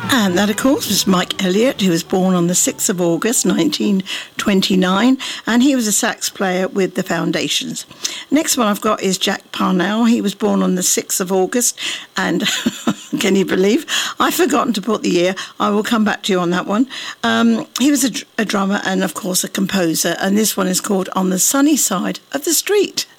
And that, of course, was Mike Elliott, who was born on the 6th of August, 1929, and he was a sax player with the Foundations. Next one I've got is Jack Parnell. He was born on the 6th of August, and can you believe? I've forgotten to put the year. I will come back to you on that one. He was a drummer and, of course, a composer, and this one is called On the Sunny Side of the Street.